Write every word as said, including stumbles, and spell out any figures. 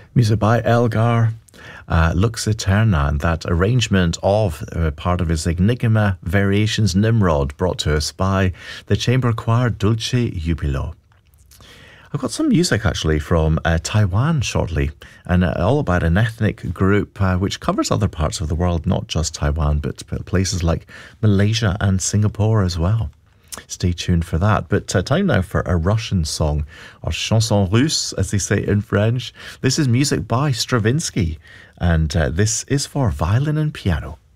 Music by Elgar uh, Lux Eterna, and that arrangement of uh, part of his Enigma Variations Nimrod, brought to us by the chamber choir Dulce Jubilo. I've got some music actually from uh, Taiwan shortly, and uh, all about an ethnic group uh, which covers other parts of the world, not just Taiwan, but places like Malaysia and Singapore as well. Stay tuned for that. But uh, time now for a Russian song, or chanson russe, as they say in French. This is music by Stravinsky, and uh, this is for violin and piano.